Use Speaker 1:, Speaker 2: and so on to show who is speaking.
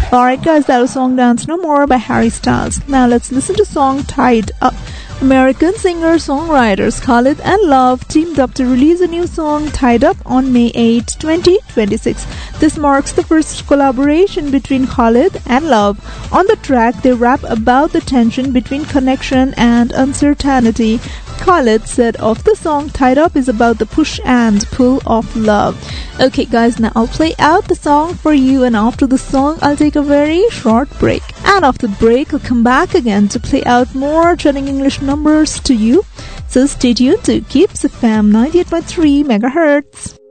Speaker 1: Alright guys, that was song Dance No More by Harry Styles. Now let's listen to song Tied Up. American singer-songwriters Khalid and Love teamed up to release a new song, Tied Up, on May 8, 2026. This marks the first collaboration between Khalid and Love. On the track, they rap about the tension between connection and uncertainty. Khalid said of the song, Tied Up is about the push and pull of love. Okay guys, now I'll play out the song for you, and after the song I'll take a very short break. And after the break I'll come back again to play out more trending English numbers to you. So stay tuned to Keeps FM 98.3 MHz.